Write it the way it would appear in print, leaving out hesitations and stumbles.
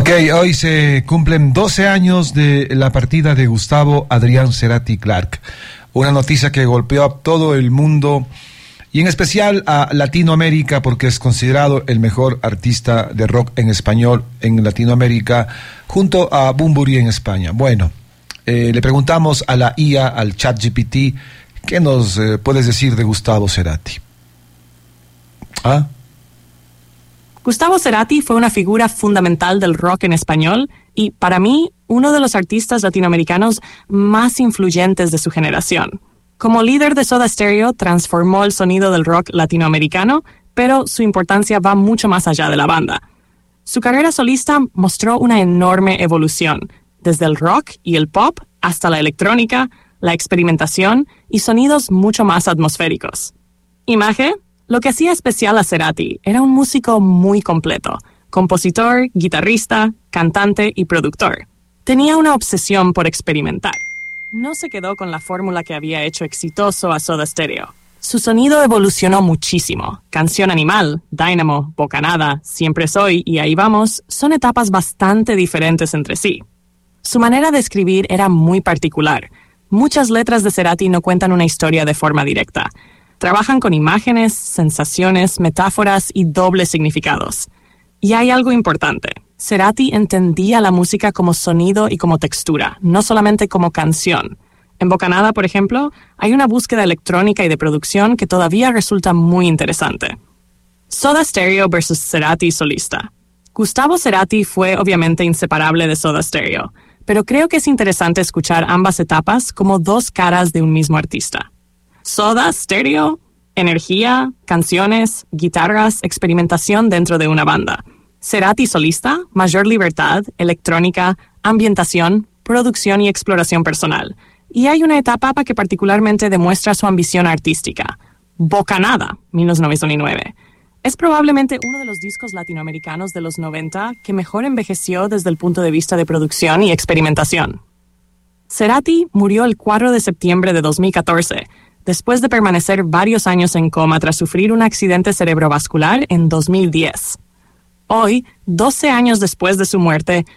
Ok, hoy se cumplen 12 años de la partida de Gustavo Adrián Cerati Clark. Una noticia que golpeó a todo el mundo y en especial a Latinoamérica, porque es considerado el mejor artista de rock en español en Latinoamérica, junto a Bunbury en España. Bueno, le preguntamos a la IA, al ChatGPT, ¿qué nos puedes decir de Gustavo Cerati? ¿Ah? Gustavo Cerati fue una figura fundamental del rock en español y, para mí, uno de los artistas latinoamericanos más influyentes de su generación. Como líder de Soda Stereo, transformó el sonido del rock latinoamericano, pero su importancia va mucho más allá de la banda. Su carrera solista mostró una enorme evolución, desde el rock y el pop hasta la electrónica, la experimentación y sonidos mucho más atmosféricos. Imagen. Lo que hacía especial a Cerati era un músico muy completo, compositor, guitarrista, cantante y productor. Tenía una obsesión por experimentar. No se quedó con la fórmula que había hecho exitoso a Soda Stereo. Su sonido evolucionó muchísimo. Canción Animal, Dynamo, Bocanada, Siempre Soy y Ahí Vamos son etapas bastante diferentes entre sí. Su manera de escribir era muy particular. Muchas letras de Cerati no cuentan una historia de forma directa. Trabajan con imágenes, sensaciones, metáforas y dobles significados. Y hay algo importante. Cerati entendía la música como sonido y como textura, no solamente como canción. En Bocanada, por ejemplo, hay una búsqueda electrónica y de producción que todavía resulta muy interesante. Soda Stereo versus Cerati solista. Gustavo Cerati fue obviamente inseparable de Soda Stereo, pero creo que es interesante escuchar ambas etapas como dos caras de un mismo artista. Soda Stereo, energía, canciones, guitarras, experimentación dentro de una banda. Cerati solista, mayor libertad, electrónica, ambientación, producción y exploración personal. Y hay una etapa que particularmente demuestra su ambición artística. Bocanada, 1999. Es probablemente uno de los discos latinoamericanos de los 90 que mejor envejeció desde el punto de vista de producción y experimentación. Cerati murió el 4 de septiembre de 2014, después de permanecer varios años en coma tras sufrir un accidente cerebrovascular en 2010. Hoy, 12 años después de su muerte,